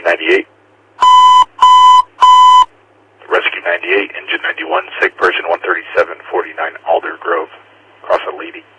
98. Rescue 98, engine 91, sick person 13749 Alder Grove, across a lady.